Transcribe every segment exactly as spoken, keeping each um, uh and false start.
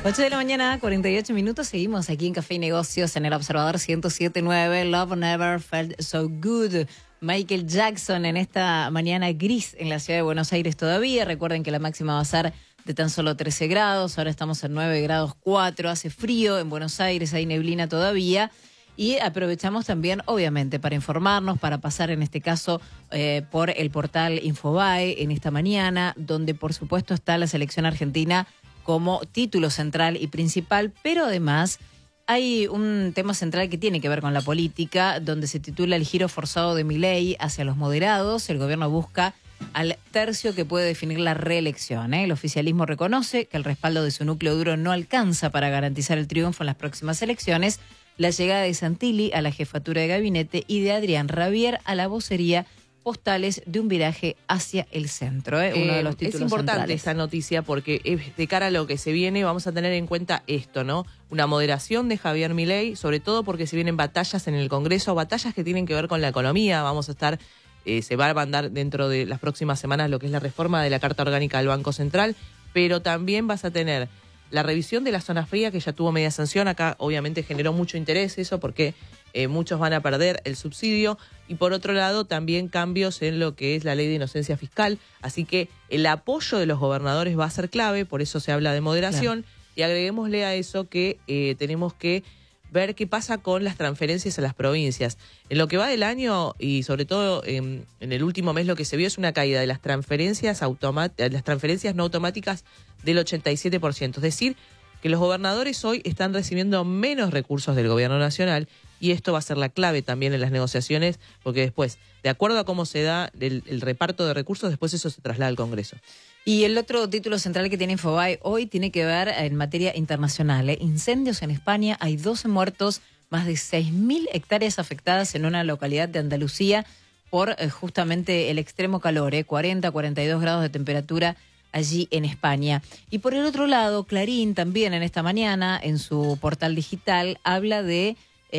ocho de la mañana, cuarenta y ocho minutos. Seguimos aquí en Café y Negocios en el Observador ciento siete punto nueve. Love Never Felt So Good. Michael Jackson en esta mañana gris en la ciudad de Buenos Aires todavía. Recuerden que la máxima va a ser de tan solo trece grados. Ahora estamos en nueve grados cuatro. Hace frío en Buenos Aires, hay neblina todavía. Y aprovechamos también, obviamente, para informarnos, para pasar en este caso eh, por el portal Infobae en esta mañana, donde por supuesto está la selección argentina como título central y principal, pero además hay un tema central que tiene que ver con la política, donde se titula El giro forzado de Milei hacia los moderados. El gobierno busca al tercio que puede definir la reelección. ¿eh? El oficialismo reconoce que el respaldo de su núcleo duro no alcanza para garantizar el triunfo en las próximas elecciones. La llegada de Santilli a la jefatura de gabinete y de Adrián Rabier a la vocería, postales de un viraje hacia el centro. ¿eh? Uno Eh, de los títulos es importante centrales. esta noticia porque es de cara a lo que se viene vamos a tener en cuenta esto, ¿no? Una moderación de Javier Milei, sobre todo porque se vienen batallas en el Congreso, batallas que tienen que ver con la economía. Vamos a estar, eh, se va a mandar dentro de las próximas semanas lo que es la reforma de la Carta Orgánica del Banco Central, pero también vas a tener la revisión de la zona fría, que ya tuvo media sanción. Acá obviamente generó mucho interés eso porque eh, muchos van a perder el subsidio. Y por otro lado también cambios en lo que es la ley de inocencia fiscal. Así que el apoyo de los gobernadores va a ser clave, por eso se habla de moderación. Claro. Y agreguémosle a eso que eh, tenemos que ver qué pasa con las transferencias a las provincias. En lo que va del año y sobre todo eh, en el último mes lo que se vio es una caída de las transferencias automáticas, las transferencias no automáticas del ochenta y siete por ciento. Es decir, que los gobernadores hoy están recibiendo menos recursos del gobierno nacional y esto va a ser la clave también en las negociaciones porque después, de acuerdo a cómo se da el, el reparto de recursos, después eso se traslada al Congreso. Y el otro título central que tiene Infobae hoy tiene que ver en materia internacional. ¿eh? Incendios en España, hay doce muertos, más de seis mil hectáreas afectadas en una localidad de Andalucía por eh, justamente el extremo calor, ¿eh? cuarenta, cuarenta y dos grados de temperatura allí en España. Y por el otro lado, Clarín también en esta mañana, en su portal digital, habla de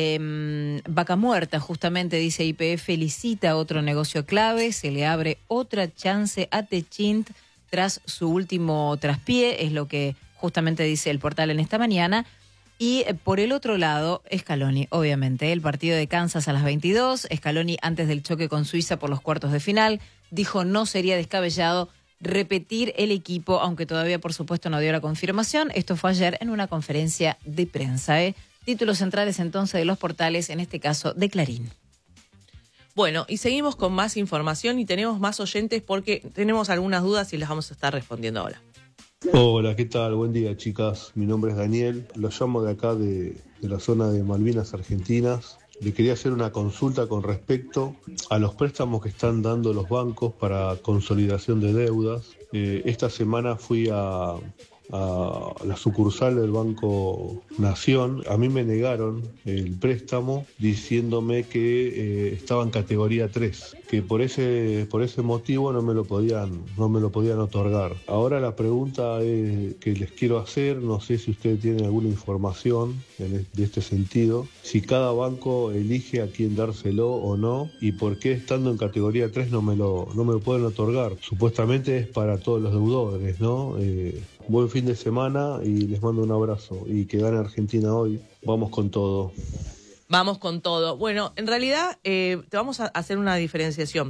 eh, Vaca Muerta, justamente dice I P F licita otro negocio clave, se le abre otra chance a Techint tras su último traspié, es lo que justamente dice el portal en esta mañana. Y eh, por el otro lado, Scaloni, obviamente, el partido de Kansas a las veintidós, Scaloni antes del choque con Suiza por los cuartos de final, dijo no sería descabellado repetir el equipo, aunque todavía por supuesto no dio la confirmación. Esto fue ayer en una conferencia de prensa. ¿eh? Títulos centrales entonces de los portales, en este caso de Clarín. Bueno, y seguimos con más información y tenemos más oyentes porque tenemos algunas dudas y las vamos a estar respondiendo ahora. Hola, ¿qué tal? Buen día, chicas. Mi nombre es Daniel. Lo llamo de acá de, de la zona de Malvinas Argentinas. Le quería hacer una consulta con respecto a los préstamos que están dando los bancos para consolidación de deudas. Eh, esta semana fui a, a la sucursal del Banco Nación. A mí me negaron el préstamo diciéndome que eh, estaba en categoría tres, que por ese por ese motivo no me lo podían no me lo podían otorgar. Ahora la pregunta es, que les quiero hacer, no sé si ustedes tienen alguna información en, de este sentido, si cada banco elige a quién dárselo o no y por qué estando en categoría tres no me lo no me lo pueden otorgar. Supuestamente es para todos los deudores, ¿no? Eh, buen fin de semana y les mando un abrazo y que gane Argentina hoy. Vamos con todo. Vamos con todo. Bueno, en realidad eh, te vamos a hacer una diferenciación.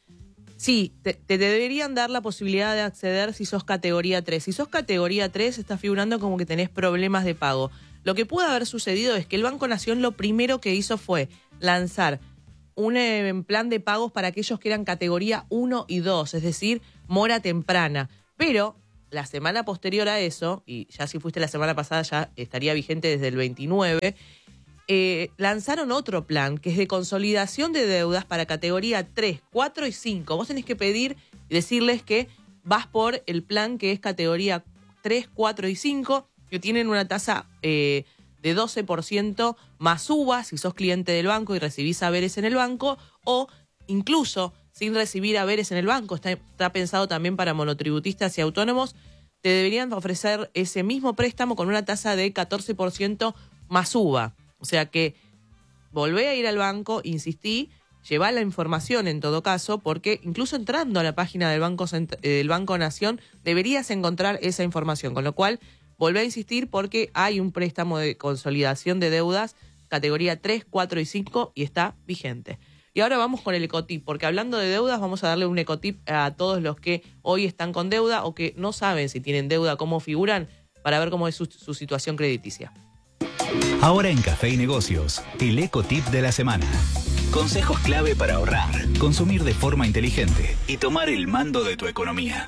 Sí, te, te deberían dar la posibilidad de acceder si sos categoría tres. Si sos categoría tres, estás figurando como que tenés problemas de pago. Lo que puede haber sucedido es que el Banco Nación lo primero que hizo fue lanzar un eh, plan de pagos para aquellos que eran categoría uno y dos, es decir, mora temprana. Pero la semana posterior a eso, y ya si fuiste la semana pasada ya estaría vigente desde el veintinueve, eh, lanzaron otro plan que es de consolidación de deudas para categoría tres, cuatro y cinco. Vos tenés que pedir y decirles que vas por el plan que es categoría tres, cuatro y cinco, que tienen una tasa eh, de doce por ciento más U V A si sos cliente del banco y recibís haberes en el banco, o incluso sin recibir haberes en el banco, está, está pensado también para monotributistas y autónomos, te deberían ofrecer ese mismo préstamo con una tasa de catorce por ciento más U V A. O sea que volvé a ir al banco, insistí, llevá la información en todo caso, porque incluso entrando a la página del Banco, del Banco Nación deberías encontrar esa información, con lo cual volvé a insistir porque hay un préstamo de consolidación de deudas, categoría tres, cuatro y cinco, y está vigente. Y ahora vamos con el ecotip, porque hablando de deudas, vamos a darle un ecotip a todos los que hoy están con deuda o que no saben si tienen deuda, cómo figuran, para ver cómo es su, su situación crediticia. Ahora en Café y Negocios, el ecotip de la semana. Consejos clave para ahorrar, consumir de forma inteligente y tomar el mando de tu economía.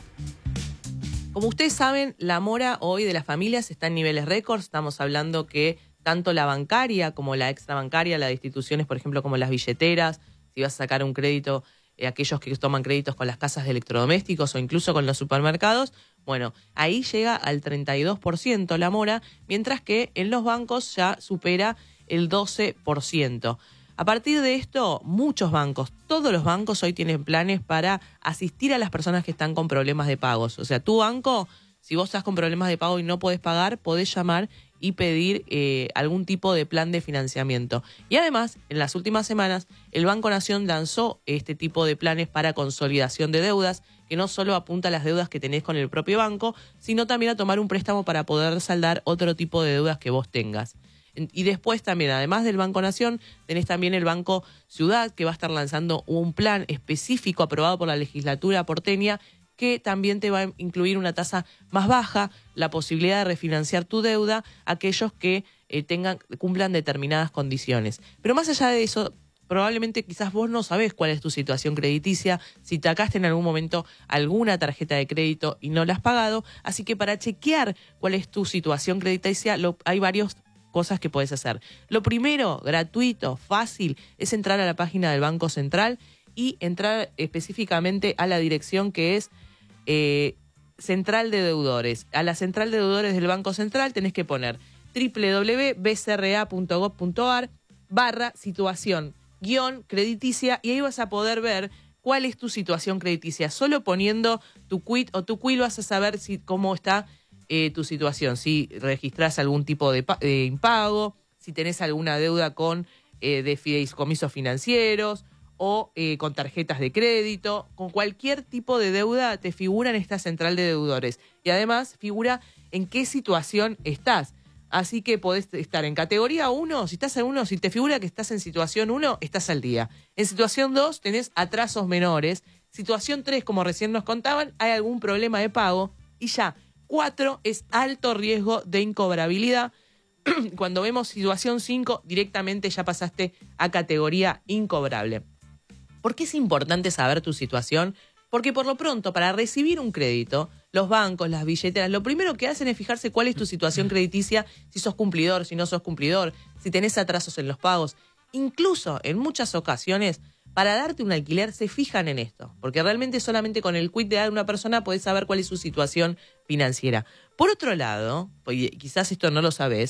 Como ustedes saben, la mora hoy de las familias está en niveles récords. Estamos hablando que tanto la bancaria como la extrabancaria, la de instituciones, por ejemplo, como las billeteras, si vas a sacar un crédito, eh, aquellos que toman créditos con las casas de electrodomésticos o incluso con los supermercados, bueno, ahí llega al treinta y dos por ciento la mora, mientras que en los bancos ya supera el doce por ciento. A partir de esto, muchos bancos, todos los bancos hoy tienen planes para asistir a las personas que están con problemas de pagos. O sea, tu banco, si vos estás con problemas de pago y no podés pagar, podés llamar y pedir eh, algún tipo de plan de financiamiento. Y además, en las últimas semanas, el Banco Nación lanzó este tipo de planes para consolidación de deudas, que no solo apunta a las deudas que tenés con el propio banco, sino también a tomar un préstamo para poder saldar otro tipo de deudas que vos tengas. Y después también, además del Banco Nación, tenés también el Banco Ciudad, que va a estar lanzando un plan específico aprobado por la legislatura porteña, que también te va a incluir una tasa más baja, la posibilidad de refinanciar tu deuda a aquellos que eh, tengan, cumplan determinadas condiciones. Pero más allá de eso, probablemente quizás vos no sabés cuál es tu situación crediticia, si te sacaste en algún momento alguna tarjeta de crédito y no la has pagado, así que para chequear cuál es tu situación crediticia, lo, hay varias cosas que puedes hacer. Lo primero, gratuito, fácil, es entrar a la página del Banco Central y entrar específicamente a la dirección que es eh, Central de Deudores. A la Central de Deudores del Banco Central tenés que poner doble u doble u doble u punto b c r a punto gov punto a r barra situación guión crediticia, y ahí vas a poder ver cuál es tu situación crediticia. Solo poniendo tu quit o tu quil vas a saber si, cómo está eh, tu situación, si registrás algún tipo de, de impago, si tenés alguna deuda con eh, de fideicomisos financieros o eh, con tarjetas de crédito. Con cualquier tipo de deuda te figura en esta central de deudores. Y además figura en qué situación estás. Así que podés estar en categoría uno, si estás en uno, si te figura que estás en situación uno, estás al día. En situación dos tenés atrasos menores. Situación tres, como recién nos contaban, hay algún problema de pago. Y ya, cuatro es alto riesgo de incobrabilidad. Cuando vemos situación cinco, directamente ya pasaste a categoría incobrable. ¿Por qué es importante saber tu situación? Porque por lo pronto, para recibir un crédito, los bancos, las billeteras, lo primero que hacen es fijarse cuál es tu situación crediticia, si sos cumplidor, si no sos cumplidor, si tenés atrasos en los pagos. Incluso, en muchas ocasiones, para darte un alquiler se fijan en esto, porque realmente solamente con el quit de una persona podés saber cuál es su situación financiera. Por otro lado, pues quizás esto no lo sabés,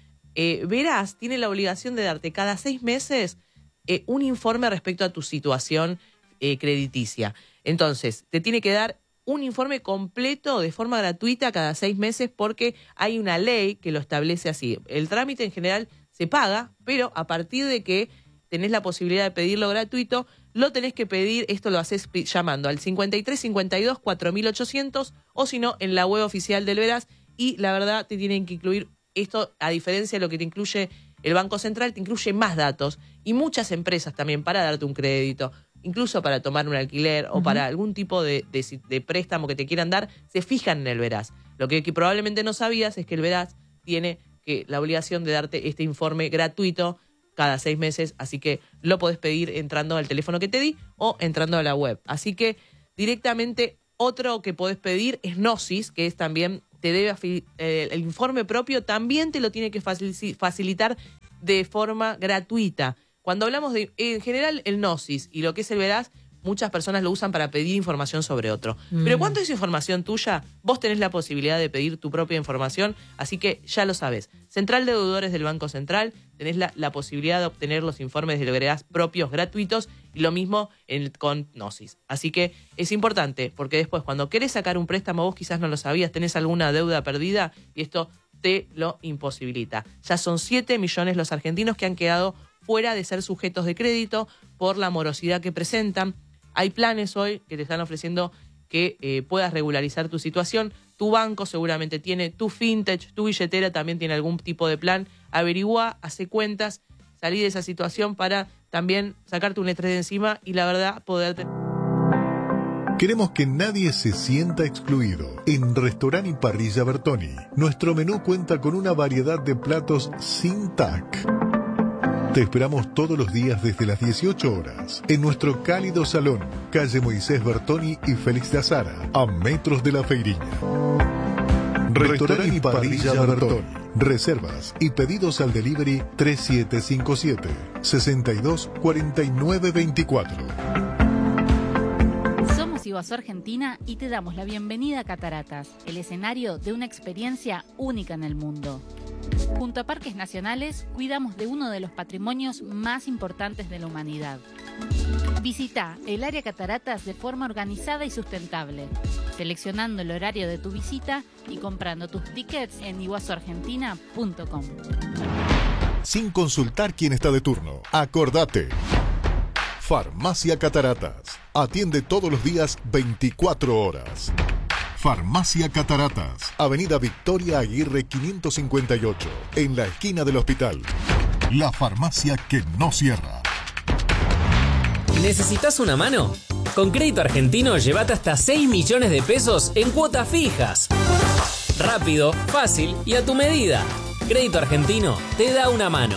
eh, Verás tiene la obligación de darte cada seis meses eh, un informe respecto a tu situación eh, crediticia. Entonces, te tiene que dar un informe completo de forma gratuita cada seis meses porque hay una ley que lo establece así. El trámite en general se paga, pero a partir de que tenés la posibilidad de pedirlo gratuito, lo tenés que pedir, esto lo haces llamando al cincuenta y tres cincuenta y dos cuatro mil ochocientos o si no, en la web oficial del Verás, y la verdad te tienen que incluir esto, a diferencia de lo que te incluye el Banco Central, te incluye más datos y muchas empresas también para darte un crédito, incluso para tomar un alquiler o uh-huh. para algún tipo de, de, de préstamo que te quieran dar, se fijan en el Verás. Lo que, que probablemente no sabías es que el Verás tiene que, la obligación de darte este informe gratuito cada seis meses, así que lo podés pedir entrando al teléfono que te di o entrando a la web. Así que directamente otro que podés pedir es Gnosis, que es también, te debe eh, el informe propio, también te lo tiene que facilitar de forma gratuita. Cuando hablamos de, en general, el Gnosis y lo que es el Verás, muchas personas lo usan para pedir información sobre otro. Mm. Pero cuando es información tuya, vos tenés la posibilidad de pedir tu propia información, así que ya lo sabés. Central de Deudores del Banco Central, tenés la, la posibilidad de obtener los informes del Verás propios gratuitos y lo mismo en, con Gnosis. Así que es importante, porque después cuando querés sacar un préstamo, vos quizás no lo sabías, tenés alguna deuda perdida y esto te lo imposibilita. Ya son siete millones los argentinos que han quedado fuera de ser sujetos de crédito por la morosidad que presentan. Hay planes hoy que te están ofreciendo que eh, puedas regularizar tu situación. Tu banco seguramente tiene, tu fintech, tu billetera también tiene algún tipo de plan. Averigua, hace cuentas, salí de esa situación para también sacarte un estrés de encima y la verdad poder tener... Queremos que nadie se sienta excluido. En Restaurant y Parrilla Bertoni, nuestro menú cuenta con una variedad de platos sin T A C. Te esperamos todos los días desde las dieciocho horas en nuestro cálido salón, calle Moisés Bertoni y Félix de Azara, a metros de la Feiriña. Restaurant y Parrilla Bertoni. Reservas y pedidos al delivery tres siete cinco siete, seis dos cuatro nueve dos cuatro. Somos Iguazú Argentina y te damos la bienvenida a Cataratas, el escenario de una experiencia única en el mundo. Junto a Parques Nacionales, cuidamos de uno de los patrimonios más importantes de la humanidad. Visita el área Cataratas de forma organizada y sustentable, seleccionando el horario de tu visita y comprando tus tickets en iguazu argentina punto com. Sin consultar quién está de turno, acordate. Farmacia Cataratas. Atiende todos los días veinticuatro horas. Farmacia Cataratas, Avenida Victoria Aguirre quinientos cincuenta y ocho, en la esquina del hospital. La farmacia que no cierra. ¿Necesitas una mano? Con Crédito Argentino llévate hasta seis millones de pesos en cuotas fijas. Rápido, fácil y a tu medida. Crédito Argentino te da una mano.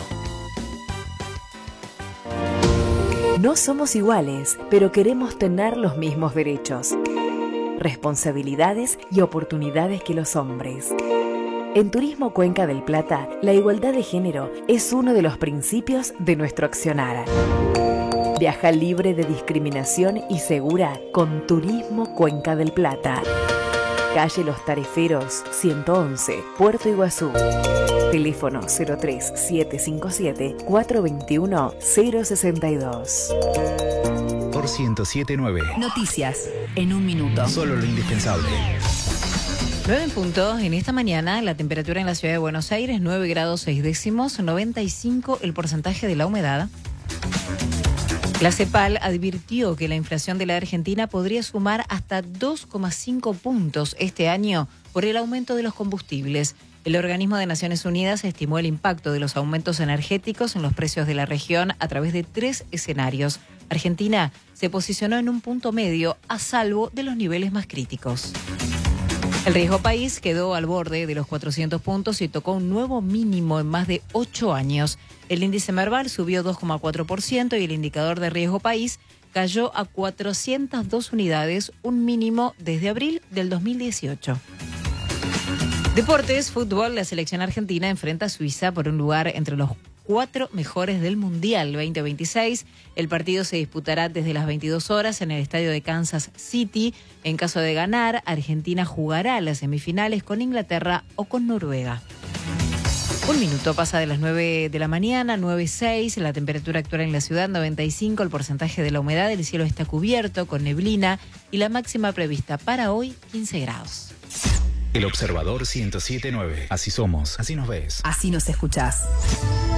No somos iguales, pero queremos tener los mismos derechos, responsabilidades y oportunidades que los hombres. En Turismo Cuenca del Plata, la igualdad de género es uno de los principios de nuestro accionar. Viaja libre de discriminación y segura con Turismo Cuenca del Plata. Calle Los Tareferos, ciento once, Puerto Iguazú. Teléfono cero tres siete cinco siete, cuatro dos uno, cero seis dos. Por ciento siete punto nueve. Noticias en un minuto. Solo lo indispensable. nueve en punto. En esta mañana, la temperatura en la ciudad de Buenos Aires, nueve grados seis décimos, noventa y cinco el porcentaje de la humedad. La CEPAL advirtió que la inflación de la Argentina podría sumar hasta dos coma cinco puntos este año por el aumento de los combustibles. El organismo de Naciones Unidas estimó el impacto de los aumentos energéticos en los precios de la región a través de tres escenarios. Argentina se posicionó en un punto medio a salvo de los niveles más críticos. El riesgo país quedó al borde de los cuatrocientos puntos y tocó un nuevo mínimo en más de ocho años. El índice Merval subió dos coma cuatro por ciento y el indicador de riesgo país cayó a cuatrocientas dos unidades, un mínimo desde abril del dos mil dieciocho. Deportes, fútbol, la selección argentina enfrenta a Suiza por un lugar entre los cuatro mejores del Mundial veinte veintiséis. El partido se disputará desde las veintidós horas en el estadio de Kansas City. En caso de ganar, Argentina jugará las semifinales con Inglaterra o con Noruega. Un minuto pasa de las nueve de la mañana, nueve seis, la temperatura actual en la ciudad noventa y cinco, el porcentaje de la humedad, el cielo está cubierto con neblina y la máxima prevista para hoy quince grados. El Observador ciento siete punto nueve. Así somos, así nos ves. Así nos escuchás.